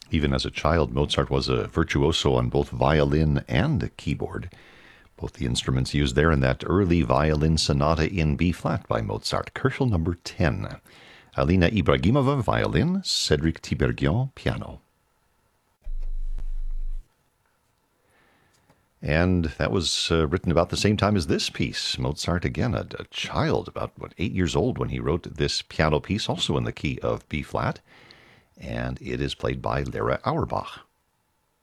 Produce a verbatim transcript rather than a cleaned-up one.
Even as a child, Mozart was a virtuoso on both violin and keyboard. Both the instruments used there in that early violin sonata in B-flat by Mozart, Koelschel number ten. Alina Ibragimova, violin, Cédric Tiberghien, piano. And that was uh, written about the same time as this piece. Mozart, again, a, a child, about, what, eight years old when he wrote this piano piece, also in the key of B-flat. And it is played by Lara Auerbach.